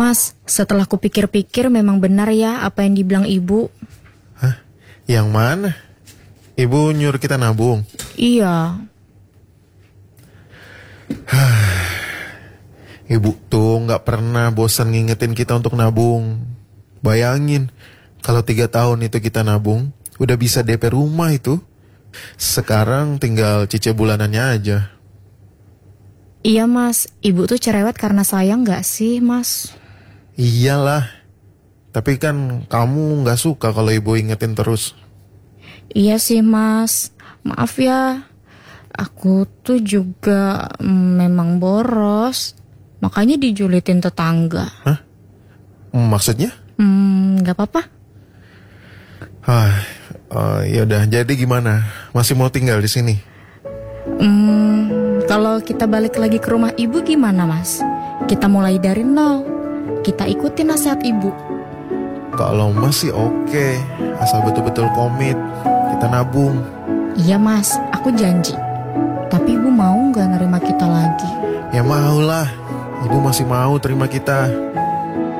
Mas, setelah kupikir-pikir memang benar ya apa yang dibilang ibu. Hah? Yang mana? Ibu nyuruh kita nabung? Iya. Ibu tuh gak pernah bosan ngingetin kita untuk nabung. Bayangin, kalau 3 tahun itu kita nabung, udah bisa DP rumah itu. Sekarang tinggal cicil bulanannya aja. Iya mas, ibu tuh cerewet karena sayang gak sih mas? Iyalah, tapi kan kamu gak suka kalau ibu ingetin terus. Iya sih mas, maaf ya. Aku tuh juga memang boros, makanya dijulitin tetangga. Hah? Maksudnya? Gak apa-apa. Yaudah, jadi gimana? Masih mau tinggal di sini? Kalau kita balik lagi ke rumah ibu gimana mas? Kita mulai dari nol. Kita ikutin nasihat ibu. Kalau masih oke, asal betul-betul komit, kita nabung. Iya mas, aku janji. Tapi ibu mau gak nerima kita lagi? Ya maulah, ibu masih mau terima kita.